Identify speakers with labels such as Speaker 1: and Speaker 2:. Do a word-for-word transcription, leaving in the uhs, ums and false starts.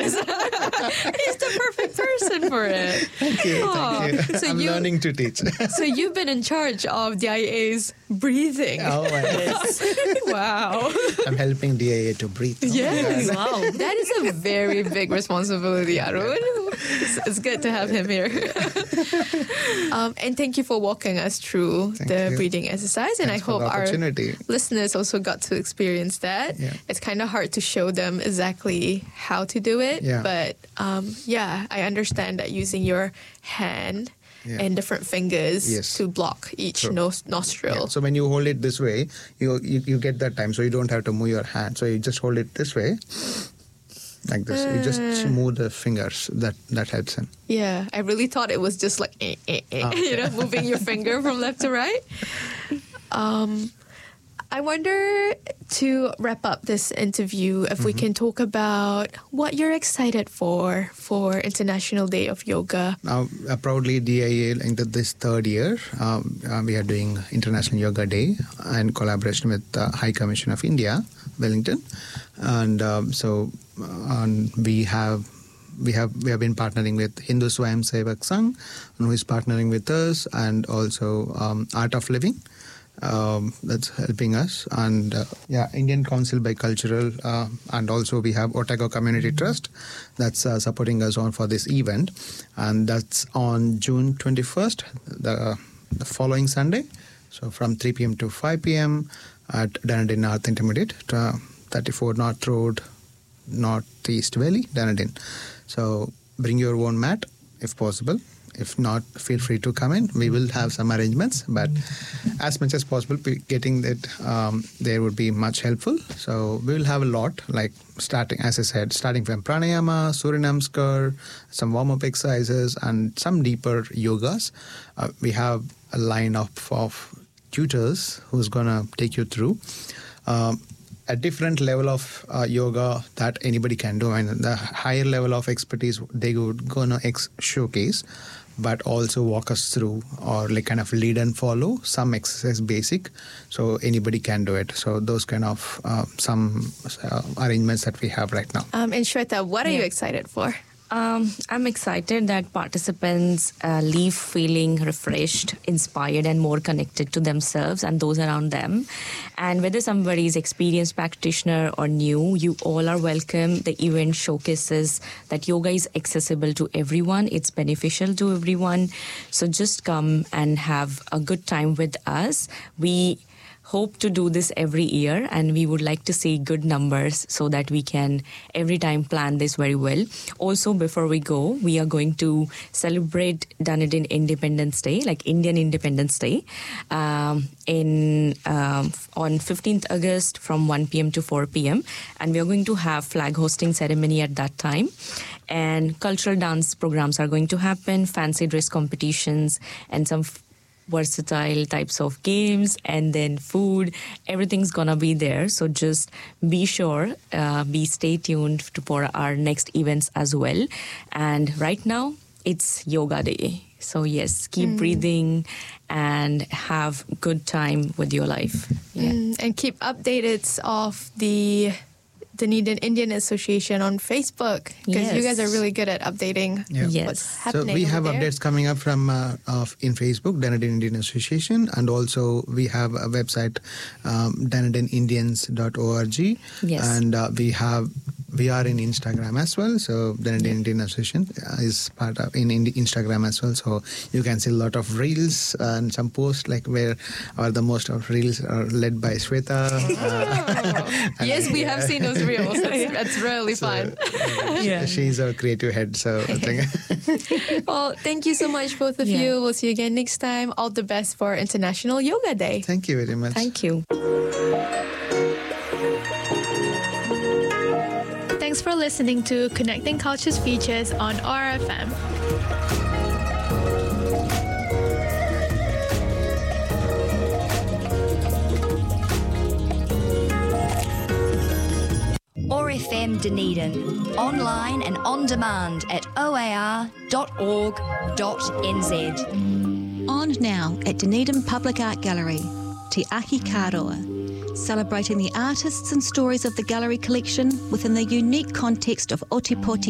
Speaker 1: this. He's the perfect person for it.
Speaker 2: Thank you.
Speaker 1: Oh,
Speaker 2: Thank you.
Speaker 1: so
Speaker 2: I'm
Speaker 1: you-
Speaker 2: learning to teach.
Speaker 1: So you've been in charge of D I A's breathing.
Speaker 2: Oh, my goodness.
Speaker 1: Wow.
Speaker 2: I'm helping D I A to breathe. Oh,
Speaker 1: Yes.
Speaker 2: my God.
Speaker 1: Wow. That is a very big responsibility, Arun. It's, it's good to have him here. um, and thank you for walking us through
Speaker 2: Thank
Speaker 1: the
Speaker 2: you.
Speaker 1: breathing exercise. And
Speaker 2: Thanks
Speaker 1: I
Speaker 2: for
Speaker 1: hope
Speaker 2: the
Speaker 1: our
Speaker 2: opportunity.
Speaker 1: listeners also got to experience that.
Speaker 2: Yeah.
Speaker 1: It's kind of hard to show them exactly how to do it.
Speaker 2: Yeah.
Speaker 1: But um, yeah, I understand that using your hand
Speaker 2: Yeah.
Speaker 1: and different fingers
Speaker 2: Yes.
Speaker 1: to block each
Speaker 2: True.
Speaker 1: nos- nostril.
Speaker 2: Yeah. So when you hold it this way, you, you you get that time. So you don't have to move your hand. So you just hold it this way, like this. You just
Speaker 1: Uh.
Speaker 2: move the fingers. That that helps in.
Speaker 1: Yeah, I really thought it was just like, eh, eh, eh,
Speaker 2: Okay.
Speaker 1: you know, moving your finger from left to right. Um, I wonder, to wrap up this interview, if we can talk about what you're excited for for International Day of Yoga.
Speaker 2: Now, uh, proudly D I A into this third year, um, uh, we are doing International Yoga Day in collaboration with the High Commission of India, Wellington, and um, so uh, and we have. We have we have been partnering with Hindu Swayam Sevak Sangh, who is partnering with us, and also um, Art of Living. Um, that's helping us, and uh, yeah, Indian Council Bicultural, uh, and also we have Otago Community Trust that's uh, supporting us on for this event, and that's on June twenty-first, the, the following Sunday, so from three p.m. to five p.m. at Dunedin North Intermediate, uh, thirty-four North Road, Northeast Valley, Dunedin. So bring your own mat if possible. If not, feel free to come in. We will have some arrangements, but as much as possible, pe- getting that um, there would be much helpful. So we will have a lot, like starting, as I said, starting from pranayama, Surya Namaskar, some warm-up exercises, and some deeper yogas. Uh, we have a line of, of tutors who's going to take you through. Um, a different level of uh, yoga that anybody can do, and the higher level of expertise they would gonna ex- showcase, but also walk us through or like kind of lead and follow some exercise basic, so anybody can do it. So those kind of uh, some uh, arrangements that we have right now.
Speaker 1: Um, and Shweta, what are
Speaker 3: Yeah.
Speaker 1: you excited for?
Speaker 3: Um, I'm excited that participants uh, leave feeling refreshed, inspired, and more connected to themselves and those around them. And whether somebody is experienced practitioner or new, you all are welcome. The event showcases that yoga is accessible to everyone. It's beneficial to everyone. So just come and have a good time with us. We hope to do this every year, and we would like to see good numbers so that we can every time plan this very well. Also, before we go, we are going to celebrate Dunedin Independence Day, like Indian Independence Day, um, in um, on fifteenth August from one p.m. to four p.m. And we are going to have flag hosting ceremony at that time. And cultural dance programs are going to happen, fancy dress competitions, and some versatile types of games, and then food. Everything's gonna be there, so just be sure, uh, be stay tuned to, for our next events as well. And right now it's yoga day, so yes, keep mm. breathing and have good time with your life. Yeah.
Speaker 1: Mm, and keep updated of the Dunedin Indian Association on Facebook, because
Speaker 3: Yes.
Speaker 1: you guys are really good at updating
Speaker 2: Yeah.
Speaker 3: Yes.
Speaker 1: what's
Speaker 2: So
Speaker 1: happening.
Speaker 2: we have
Speaker 1: over there.
Speaker 2: updates coming up from uh, of in Facebook, Dunedin Indian Association, and also we have a website, um, dunedin indians dot org.
Speaker 3: Yes.
Speaker 2: And uh, we have we are in Instagram as well. So Dunedin
Speaker 3: Yeah.
Speaker 2: Indian Association is part of in, in Instagram as well. So you can see a lot of reels and some posts like where are the most of reels are led by Shweta. Uh,
Speaker 1: Yes, we have seen those reels. That's, that's really
Speaker 2: so,
Speaker 1: fun.
Speaker 2: uh,
Speaker 3: Yeah.
Speaker 2: She's our creative head. So I think.
Speaker 1: Well, thank you so much, both of
Speaker 3: Yeah.
Speaker 1: you. We'll see you again next time. All the best for International Yoga Day.
Speaker 2: Thank you very much.
Speaker 3: Thank you.
Speaker 1: Thanks for listening to Connecting Cultures Features on R F M.
Speaker 4: O R F M Dunedin, online and on demand at o a r dot org dot n z.
Speaker 5: On now at Dunedin Public Art Gallery, Te Aki Kāroa, celebrating the artists and stories of the gallery collection within the unique context of Otepoti